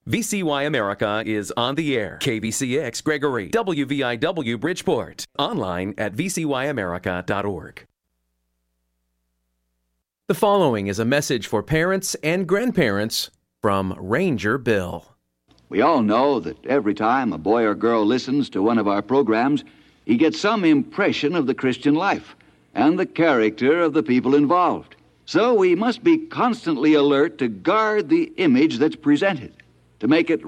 VCY America is on the air. KVCX Gregory, WVIW Bridgeport. Online at vcyamerica.org. The following is a message for parents and grandparents from Ranger Bill. We all know that every time a boy or girl listens to one of our programs, he gets some impression of the Christian life and the character of the people involved. So we must be constantly alert to guard the image that's presented, to make it